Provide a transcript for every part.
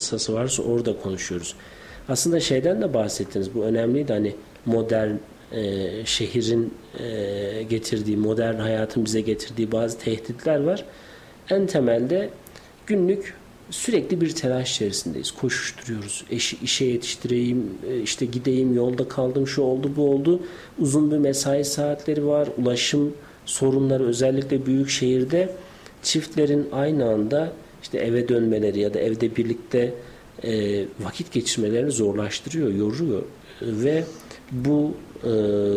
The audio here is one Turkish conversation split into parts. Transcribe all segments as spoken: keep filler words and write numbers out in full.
kıssası varsa orada konuşuyoruz. Aslında şeyden de bahsettiniz. Bu önemliydi. Hani modern e, şehrin e, getirdiği, modern hayatın bize getirdiği bazı tehditler var. En temelde günlük sürekli bir telaş içerisindeyiz. Koşuşturuyoruz. Eşi, işe yetiştireyim, işte gideyim, yolda kaldım, şu oldu, bu oldu. Uzun bir mesai saatleri var. Ulaşım sorunları, özellikle büyük şehirde çiftlerin aynı anda işte eve dönmeleri ya da evde birlikte e, vakit geçirmelerini zorlaştırıyor, yoruyor. Ve bu e,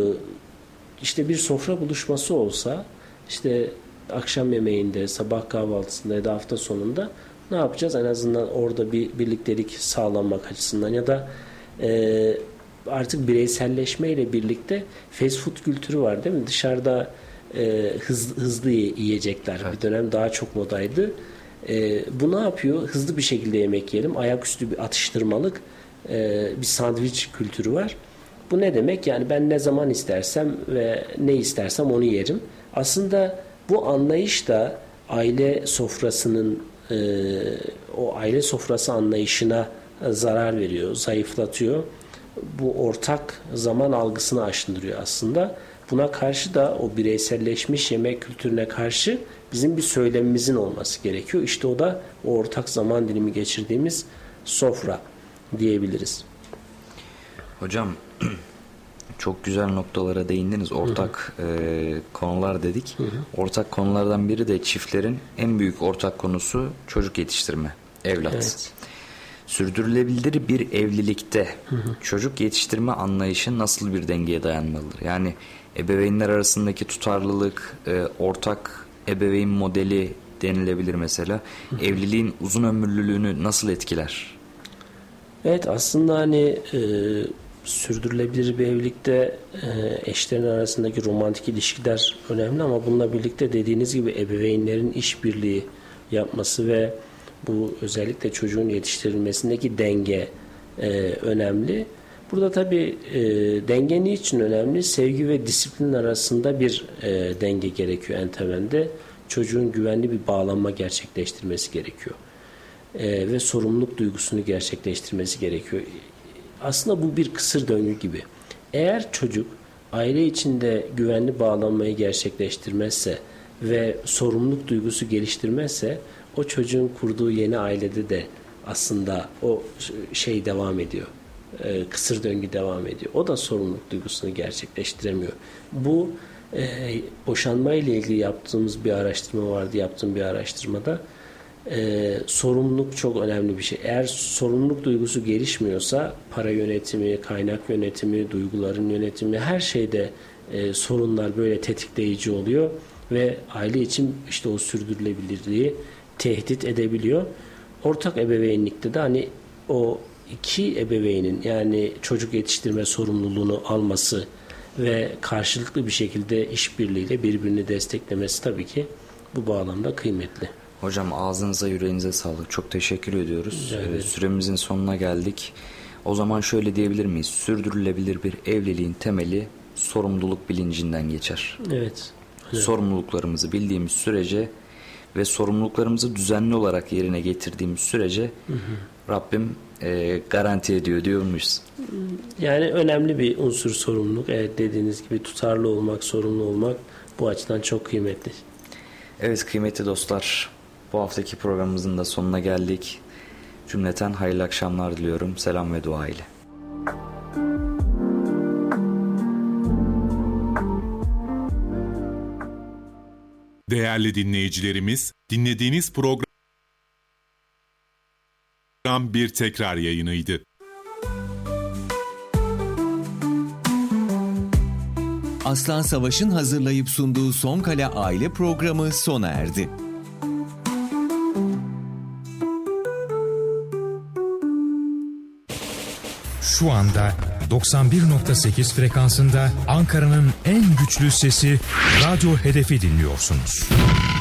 işte bir sofra buluşması olsa, işte akşam yemeğinde, sabah kahvaltısında ya da hafta sonunda ne yapacağız? En azından orada bir birliktelik sağlanmak açısından ya da e, artık bireyselleşmeyle birlikte fast food kültürü var değil mi? Dışarıda e, hız, hızlı yiyecekler. Evet. Bir dönem daha çok modaydı. E, bu ne yapıyor? Hızlı bir şekilde yemek yiyelim. Ayaküstü bir atıştırmalık e, bir sandviç kültürü var. Bu ne demek? Yani ben ne zaman istersem ve ne istersem onu yerim. Aslında bu anlayış da aile sofrasının e, o aile sofrası anlayışına zarar veriyor, zayıflatıyor. Bu ortak zaman algısını aşındırıyor aslında. Buna karşı da o bireyselleşmiş yemek kültürüne karşı bizim bir söylemimizin olması gerekiyor. İşte o da o ortak zaman dilimi geçirdiğimiz sofra diyebiliriz. Hocam çok güzel noktalara değindiniz. Ortak hı hı. E, konular dedik. Hı hı. Ortak konulardan biri de çiftlerin en büyük ortak konusu çocuk yetiştirme, evlat. Evet. Sürdürülebilir bir evlilikte hı hı. çocuk yetiştirme anlayışı nasıl bir dengeye dayanmalıdır? Yani ebeveynler arasındaki tutarlılık, e, ortak ebeveyn modeli denilebilir mesela. Hı hı. Evliliğin uzun ömürlülüğünü nasıl etkiler? Evet, aslında hani e, sürdürülebilir bir evlilikte e, eşlerin arasındaki romantik ilişkiler önemli ama bununla birlikte dediğiniz gibi ebeveynlerin işbirliği yapması ve bu özellikle çocuğun yetiştirilmesindeki denge e, önemli. Burada tabii e, denge niçin önemli? Sevgi ve disiplin arasında bir e, denge gerekiyor en temelde. Çocuğun güvenli bir bağlanma gerçekleştirmesi gerekiyor. E, ve sorumluluk duygusunu gerçekleştirmesi gerekiyor. Aslında bu bir kısır döngü gibi. Eğer çocuk aile içinde güvenli bağlanmayı gerçekleştirmezse ve sorumluluk duygusu geliştirmezse o çocuğun kurduğu yeni ailede de aslında o şey devam ediyor. E, kısır döngü devam ediyor. O da sorumluluk duygusunu gerçekleştiremiyor. Bu e, boşanma ile ilgili yaptığımız bir araştırma vardı. Yaptığım bir araştırmada e, sorumluluk çok önemli bir şey. Eğer sorumluluk duygusu gelişmiyorsa para yönetimi, kaynak yönetimi, duyguların yönetimi her şeyde e, sorunlar böyle tetikleyici oluyor ve aile için işte o sürdürülebilirliği tehdit edebiliyor. Ortak ebeveynlikte de hani o iki ebeveynin yani çocuk yetiştirme sorumluluğunu alması ve karşılıklı bir şekilde işbirliğiyle birbirini desteklemesi tabii ki bu bağlamda kıymetli. Hocam ağzınıza yüreğinize sağlık. Çok teşekkür ediyoruz. Evet. Süremizin sonuna geldik. O zaman şöyle diyebilir miyiz? Sürdürülebilir bir evliliğin temeli sorumluluk bilincinden geçer. Evet. Evet. Sorumluluklarımızı bildiğimiz sürece ve sorumluluklarımızı düzenli olarak yerine getirdiğimiz sürece hı hı. Rabbim e, garanti ediyor diyor muyuz? Yani önemli bir unsur sorumluluk. Evet, dediğiniz gibi tutarlı olmak, sorumlu olmak bu açıdan çok kıymetli. Evet kıymetli dostlar, bu haftaki programımızın da sonuna geldik. Cümleten hayırlı akşamlar diliyorum. Selam ve dua ile. Değerli dinleyicilerimiz, dinlediğiniz program bir tekrar yayınıydı. Aslan Savaş'ın hazırlayıp sunduğu Son Kale Aile programı sona erdi. Şu anda doksan bir nokta sekiz frekansında Ankara'nın en güçlü sesi Radyo Hedef'i dinliyorsunuz.